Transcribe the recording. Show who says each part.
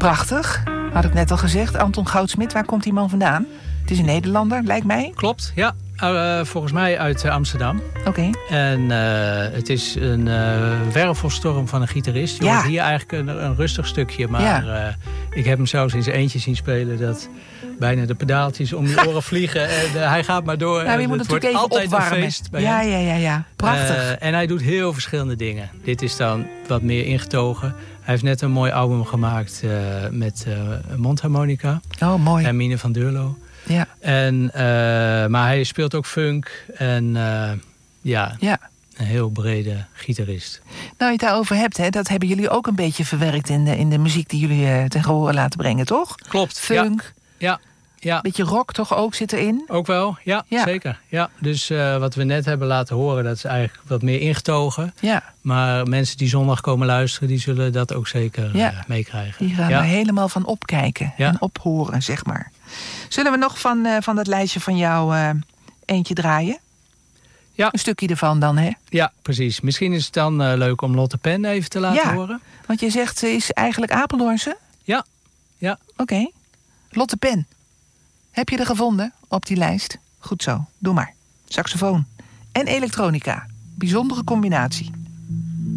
Speaker 1: Prachtig. Had ik net al gezegd. Anton Goudsmit, waar komt die man vandaan? Het is een Nederlander, lijkt mij.
Speaker 2: Klopt, ja. Volgens mij uit Amsterdam.
Speaker 1: Oké.
Speaker 2: En het is een wervelstorm van een gitarist. Je hoort hier eigenlijk een rustig stukje. Maar ik heb hem zelfs in zijn eentje zien spelen... dat bijna de pedaaltjes om je oren vliegen. En hij gaat maar door.
Speaker 1: Nou, je moet
Speaker 2: het
Speaker 1: natuurlijk
Speaker 2: wordt
Speaker 1: even
Speaker 2: altijd
Speaker 1: opwarmen.
Speaker 2: een feest bij hem.
Speaker 1: Ja. Prachtig.
Speaker 2: En hij doet heel verschillende dingen. Dit is dan wat meer ingetogen. Hij heeft net een mooi album gemaakt met mondharmonica.
Speaker 1: Oh, mooi.
Speaker 2: Hermine van Deurlo.
Speaker 1: Ja.
Speaker 2: Maar hij speelt ook funk. En een heel brede gitarist.
Speaker 1: Nou, je het daarover hebt, hè, dat hebben jullie ook een beetje verwerkt... in de muziek die jullie ten gehore laten brengen, toch?
Speaker 2: Klopt.
Speaker 1: Funk.
Speaker 2: Ja.
Speaker 1: Beetje rock toch ook zit erin?
Speaker 2: Ook wel, ja. Zeker. Ja. Dus wat we net hebben laten horen, dat is eigenlijk wat meer ingetogen.
Speaker 1: Ja.
Speaker 2: Maar mensen die zondag komen luisteren, die zullen dat ook zeker meekrijgen.
Speaker 1: Die gaan er helemaal van opkijken en ophoren, zeg maar. Zullen we nog van dat lijstje van jou eentje draaien?
Speaker 2: Ja.
Speaker 1: Een stukje ervan dan, hè?
Speaker 2: Ja, precies. Misschien is het dan leuk om Lotte Pen even te laten horen.
Speaker 1: Want je zegt, ze is eigenlijk Apeldoornse?
Speaker 2: Ja.
Speaker 1: Oké. Lotte Pen. Heb je er gevonden op die lijst? Goed zo, doe maar. Saxofoon en elektronica. Bijzondere combinatie.